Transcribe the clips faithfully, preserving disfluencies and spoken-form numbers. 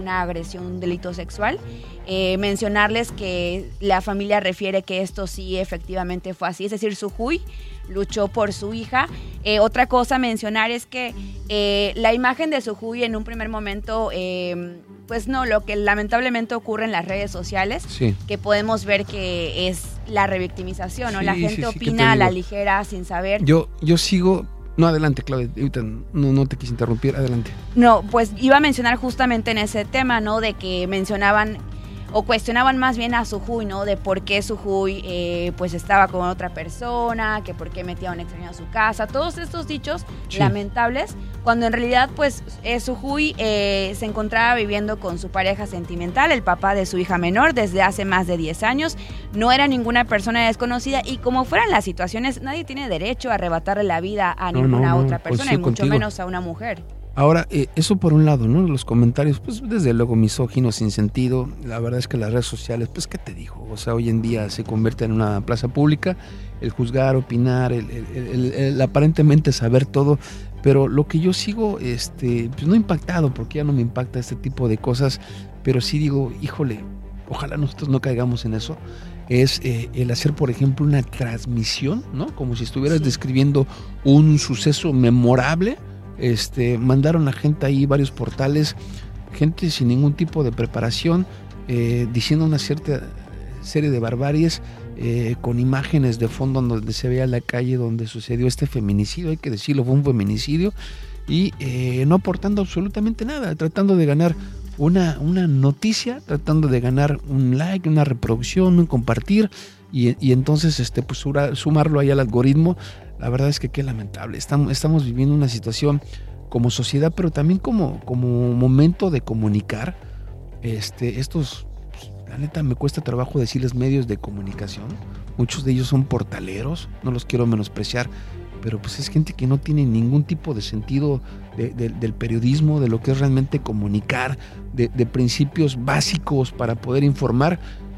una agresión, un delito sexual. Eh, mencionarles que la familia refiere que esto sí efectivamente fue así, es decir, Sujuy luchó por su hija. Eh, otra cosa a mencionar es que eh, la imagen de Sujuy en un primer momento, eh, pues no, lo que lamentablemente ocurre en las redes sociales, sí. que podemos ver que es la revictimización, ¿no? Sí, la gente sí, sí, opina a la ligera sin saber. Yo, yo sigo... No, adelante, Claudia, ahorita no, no te quise interrumpir, adelante. No, pues iba a mencionar justamente en ese tema, ¿no? De que mencionaban o cuestionaban más bien a Sujuy, ¿no? De por qué Sujuy eh, pues estaba con otra persona, que por qué metía a un extraño a su casa, todos estos dichos sí. lamentables, cuando en realidad pues eh, Sujuy eh, se encontraba viviendo con su pareja sentimental, el papá de su hija menor, desde hace más de diez años, no era ninguna persona desconocida y como fueran las situaciones, nadie tiene derecho a arrebatarle la vida a no, ninguna no, no, otra persona, pues sí, y mucho contigo. Menos a una mujer. Ahora, eh, eso por un lado, ¿no? Los comentarios, pues desde luego misóginos, sin sentido. La verdad es que las redes sociales, pues ¿qué te digo? O sea, hoy en día se convierte en una plaza pública, el juzgar, opinar, el, el, el, el aparentemente saber todo. Pero lo que yo sigo, este, pues no impactado, porque ya no me impacta este tipo de cosas, pero sí digo, híjole, ojalá nosotros no caigamos en eso. Es eh, el hacer, por ejemplo, una transmisión, ¿no? Como si estuvieras sí. describiendo un suceso memorable. Este, mandaron a gente ahí, varios portales, gente sin ningún tipo de preparación, eh, diciendo una cierta serie de barbaries, eh, con imágenes de fondo donde se veía la calle donde sucedió este feminicidio, hay que decirlo, fue un feminicidio, y eh, no aportando absolutamente nada, tratando de ganar una, una noticia, tratando de ganar un like, una reproducción, un compartir, y, y entonces este, pues, sumarlo ahí al algoritmo. La verdad es que qué lamentable, estamos, estamos viviendo una situación como sociedad, pero también como, como momento de comunicar. Este, estos, pues, la neta me cuesta trabajo decirles medios de comunicación, muchos de ellos son portaleros, no los quiero menospreciar, pero pues es gente que no tiene ningún tipo de sentido de, de, del periodismo, de lo que es realmente comunicar, de, de principios básicos para poder informar.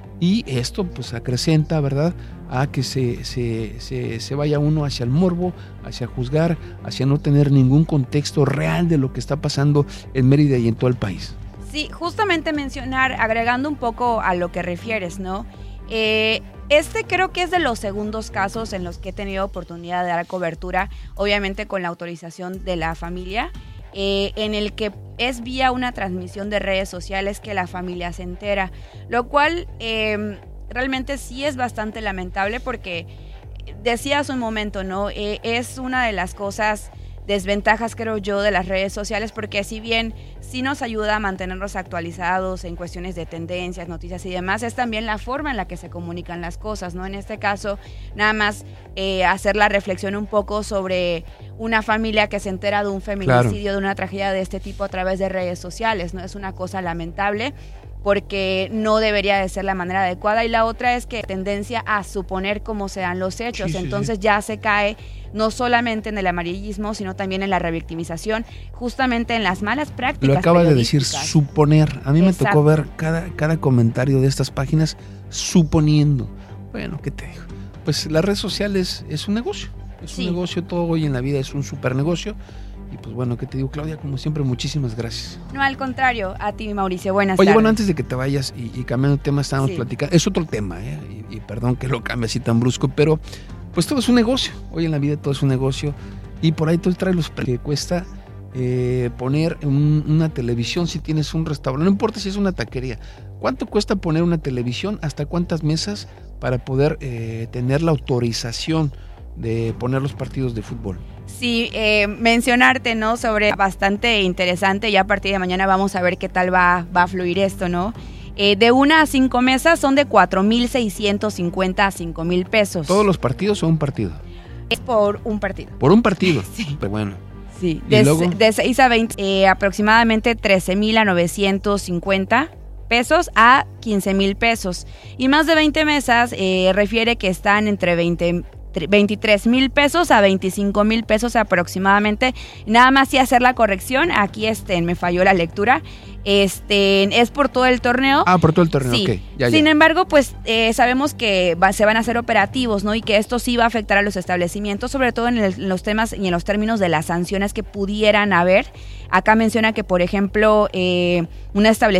Y esto pues acrecenta, ¿verdad?, a que se, se, se, se vaya uno hacia el morbo, hacia juzgar, hacia no tener ningún contexto real de lo que está pasando en Mérida y en todo el país. Sí, justamente mencionar, agregando un poco a lo que refieres, ¿no? Eh, este creo que es de los segundos casos en los que he tenido oportunidad de dar cobertura, obviamente con la autorización de la familia, eh, en el que es vía una transmisión de redes sociales que la familia se entera, lo cual eh, realmente sí es bastante lamentable porque decía hace un momento, ¿no? Eh, es una de las cosas, desventajas creo yo de las redes sociales, porque si bien sí nos ayuda a mantenernos actualizados en cuestiones de tendencias, noticias y demás, es también la forma en la que se comunican las cosas, ¿no? En este caso, nada más eh, hacer la reflexión un poco sobre una familia que se entera de un feminicidio, claro, de una tragedia de este tipo a través de redes sociales, ¿no? Es una cosa lamentable, porque no debería de ser la manera adecuada, y la otra es que tendencia a suponer cómo se dan los hechos, sí, sí, entonces sí. ya se cae no solamente en el amarillismo, sino también en la revictimización, justamente en las malas prácticas. Lo acaba de decir, suponer. A mí Exacto. me tocó ver cada, cada comentario de estas páginas suponiendo. Bueno, ¿qué te digo? Pues las redes sociales es un negocio, es sí. un negocio, todo hoy en la vida es un super negocio. Y pues bueno, ¿qué te digo, Claudia? Como siempre, muchísimas gracias. No, al contrario, a ti, Mauricio, buenas Oye, tardes. Bueno, antes de que te vayas y, y cambiando de tema, estábamos sí. platicando, es otro tema, ¿eh? Y, y perdón que lo cambie así tan brusco, pero pues todo es un negocio, hoy en la vida todo es un negocio, y por ahí tú traes los precios que cuesta eh, poner un, una televisión si tienes un restaurante, no importa si es una taquería, ¿cuánto cuesta poner una televisión? ¿Hasta cuántas mesas para poder eh, tener la autorización de poner los partidos de fútbol? Sí, eh, mencionarte, ¿no? Sobre bastante interesante, ya a partir de mañana vamos a ver qué tal va, va a fluir esto, ¿no? Eh, de una a cinco mesas son de cuatro mil seiscientos cincuenta a cinco mil pesos. ¿Todos los partidos o un partido? Es por un partido. ¿Por un partido? Sí. Pero bueno. Sí, de, de seis a veinte, eh, aproximadamente trece mil a novecientos cincuenta pesos a quince mil pesos. Y más de veinte mesas eh, refiere que están entre veinte veintitrés mil pesos a veinticinco mil pesos aproximadamente. Nada más y hacer la corrección, aquí este, me falló la lectura, este es por todo el torneo. Ah, por todo el torneo, sí. ok. Ya, Sin ya. embargo, pues eh, sabemos que va, se van a hacer operativos, ¿no? Y que esto sí va a afectar a los establecimientos, sobre todo en, el, en los temas y en los términos de las sanciones que pudieran haber. Acá menciona que, por ejemplo, eh, un establecimiento